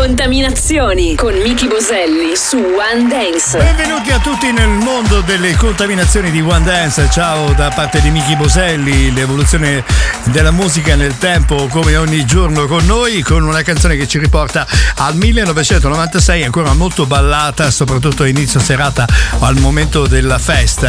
Contaminazioni con Miki Boselli su One Dance. Benvenuti a tutti nel mondo delle contaminazioni di One Dance. Ciao da parte di Miki Boselli, l'evoluzione della musica nel tempo come ogni giorno con noi, con una canzone che ci riporta al 1996, ancora molto ballata, soprattutto a inizio serata al momento della festa.